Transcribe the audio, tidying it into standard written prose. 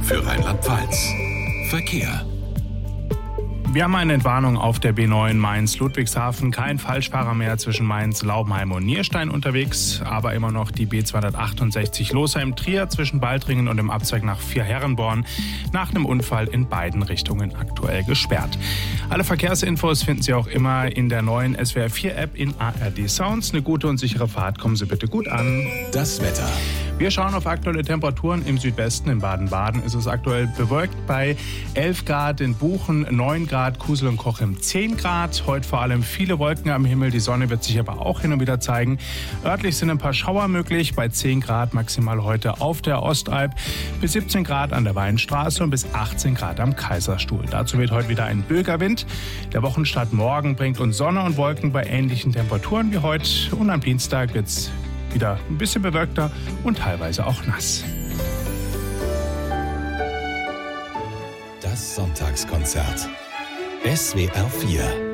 für Rheinland-Pfalz. Verkehr. Wir haben eine Entwarnung auf der B9 Mainz-Ludwigshafen. Kein Falschfahrer mehr zwischen Mainz, Laubenheim und Nierstein unterwegs, aber immer noch die B268 Losheim-Trier zwischen Baldringen und dem Abzweig nach Vierherrenborn nach einem Unfall in beiden Richtungen aktuell gesperrt. Alle Verkehrsinfos finden Sie auch immer in der neuen SWR4-App in ARD Sounds. Eine gute und sichere Fahrt, kommen Sie bitte gut an. Das Wetter. Wir schauen auf aktuelle Temperaturen. Im Südwesten, in Baden-Baden, ist es aktuell bewölkt bei 11 Grad, in Buchen 9 Grad, Kusel und Cochem 10 Grad. Heute vor allem viele Wolken am Himmel, die Sonne wird sich aber auch hin und wieder zeigen. Örtlich sind ein paar Schauer möglich, bei 10 Grad maximal heute auf der Ostalb, bis 17 Grad an der Weinstraße und bis 18 Grad am Kaiserstuhl. Dazu weht heute wieder ein Bögerwind. Der Wochenstart morgen bringt uns Sonne und Wolken bei ähnlichen Temperaturen wie heute. Und am Dienstag wird es wieder ein bisschen bewölkter und teilweise auch nass. Das Sonntagskonzert. SWR 4